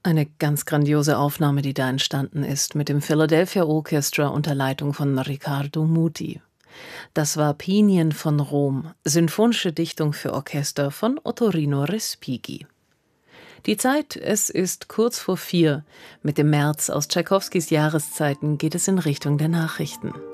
Eine ganz grandiose Aufnahme, die da entstanden ist, mit dem Philadelphia Orchestra unter Leitung von Riccardo Muti. Das war Pinien von Rom, sinfonische Dichtung für Orchester von Ottorino Respighi. Die Zeit, es ist kurz vor 4. Mit dem März aus Tschaikowskis Jahreszeiten geht es in Richtung der Nachrichten.